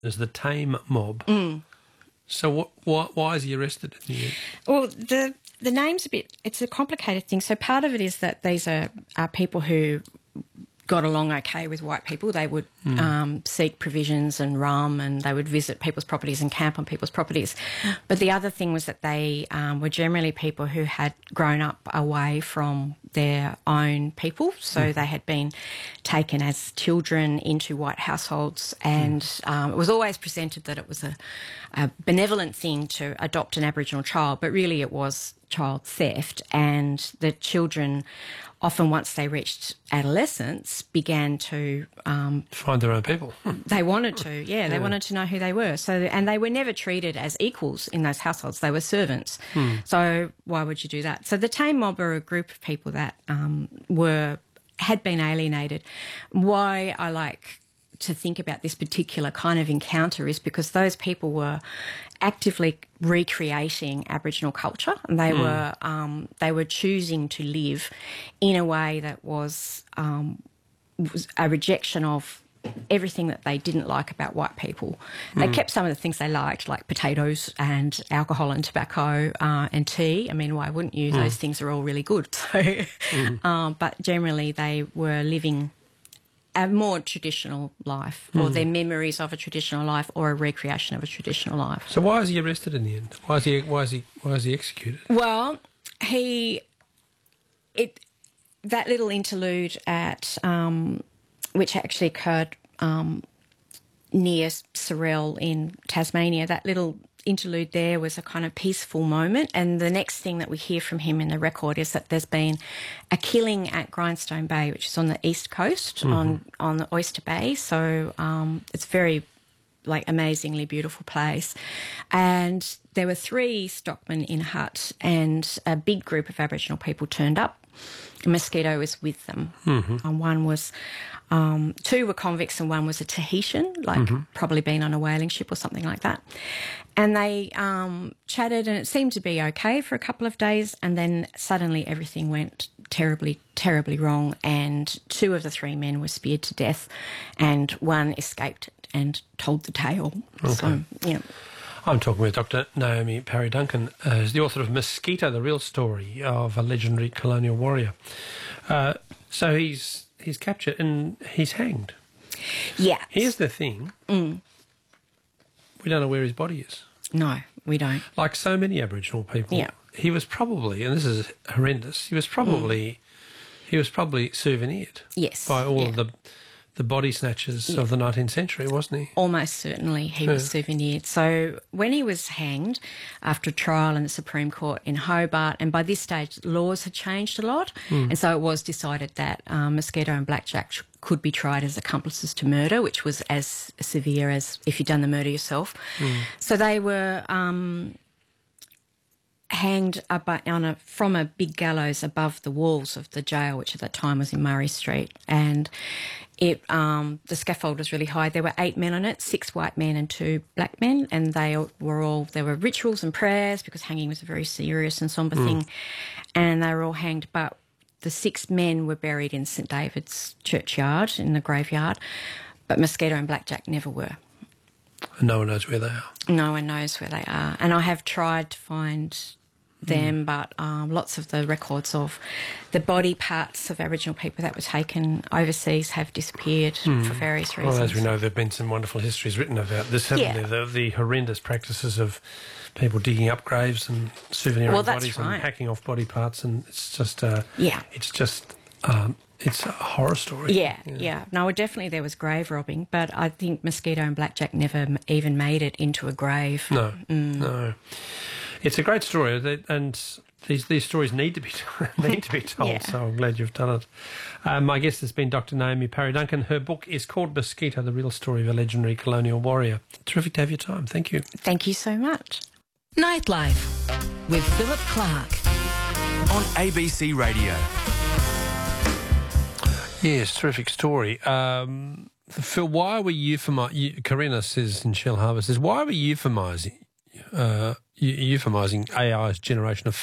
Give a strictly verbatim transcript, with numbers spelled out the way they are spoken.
As the tame mob. Mm. So what, why, why is he arrested in the end? Well, the the name's a bit, it's a complicated thing. So part of it is that these are, are people who got along okay with white people. They would Mm. um, seek provisions and rum, and they would visit people's properties and camp on people's properties. But the other thing was that they um, were generally people who had grown up away from their own people. So Mm. they had been taken as children into white households, and mm. um, it was always presented that it was a, a benevolent thing to adopt an Aboriginal child, but really it was child theft. And the children, often once they reached adolescence, began to um, find their own people. They wanted to, yeah, they Yeah. wanted to know who they were. So, and they were never treated as equals in those households. They were servants. Hmm. So why would you do that? So the tame mob are a group of people that um, were had been alienated. Why I like to think about this particular kind of encounter is because those people were actively recreating Aboriginal culture, and they Mm. were um, they were choosing to live in a way that was um, was a rejection of everything that they didn't like about white people. They Mm. kept some of the things they liked, like potatoes and alcohol and tobacco uh, and tea. I mean, why wouldn't you? Mm. Those things are all really good. So, Mm. um, but generally they were living a more traditional life, or Mm. their memories of a traditional life, or a recreation of a traditional life. So why is he arrested in the end? Why is he? Why is he? Why is he executed? Well, he, it, that little interlude at, um, which actually occurred um, near Sorell in Tasmania, that little interlude there was a kind of peaceful moment, and the next thing that we hear from him in the record is that there's been a killing at Grindstone Bay, which is on the east coast, Mhm. on on the Oyster Bay. So um, it's very like amazingly beautiful place, and there were three stockmen in a hut, and a big group of Aboriginal people turned up. A Mosquito was with them. Mhm. And one was, um, two were convicts and one was a Tahitian, like Mhm. probably been on a whaling ship or something like that. And they um, chatted, and it seemed to be okay for a couple of days, and then suddenly everything went terribly, terribly wrong, and two of the three men were speared to death, and one escaped and told the tale. Okay. So, you know. I'm talking with Doctor Naomi Parry Duncan, uh, who's the author of Mosquito, the Real Story of a Legendary Colonial Warrior. Uh, so he's he's captured and he's hanged. Yeah. Here's the thing. Mm. We don't know where his body is. No, we don't. Like so many Aboriginal people. Yeah. He was probably, and this is horrendous, he was probably Mm. he was probably souvenired Yes. by all yeah. of the the body snatchers Yeah. of the nineteenth century, wasn't he? Almost certainly he Yeah. was souvenired. So when he was hanged after a trial in the Supreme Court in Hobart, and by this stage laws had changed a lot, Mm. and so it was decided that um, Mosquito and Blackjack sh- could be tried as accomplices to murder, which was as severe as if you'd done the murder yourself. Mm. So they were um, hanged up on a, from a big gallows above the walls of the jail, which at that time was in Murray Street. And it um, the scaffold was really high. There were eight men on it, six white men and two black men, and they were all, there were rituals and prayers because hanging was a very serious and sombre Mm. thing, and they were all hanged. But the six men were buried in St David's churchyard, in the graveyard, but Mosquito and Blackjack never were. And no one knows where they are. No one knows where they are. And I have tried to find them, but um, lots of the records of the body parts of Aboriginal people that were taken overseas have disappeared Mm. for various reasons. Well, as we know, there have been some wonderful histories written about this, haven't Yeah. there? The, the horrendous practices of people digging up graves and souveniring Well, that's bodies right. and hacking off body parts, and it's just, uh, Yeah. it's just, um, it's a horror story. Yeah, yeah, No, definitely there was grave robbing, but I think Mosquito and Blackjack never m- even made it into a grave. No, Mm. no. It's a great story, that- and these these stories need to be need to be told. Yeah. So I'm glad you've done it. Um, my guest has been Doctor Naomi Parry Duncan. Her book is called Mosquito: The Real Story of a Legendary Colonial Warrior. Terrific to have your time. Thank you. Thank you so much. Nightlife with Philip Clark on A B C Radio. Yes, terrific story. Um, Phil, why are we euphemising? Karina says in Shell Harbour says, why are we euphemising? Uh, euphemising A I's generation of